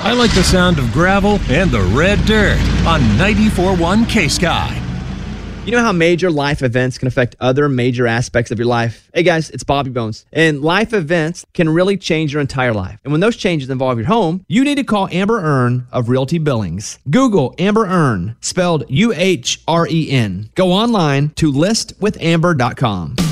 I like the sound of gravel and the red dirt on 94.1 K-Sky. You know how major life events can affect other major aspects of your life? Hey guys, it's Bobby Bones. And life events can really change your entire life. And when those changes involve your home, you need to call Amber Earn of Realty Billings. Google Amber Earn, spelled U-H-R-E-N. Go online to listwithamber.com.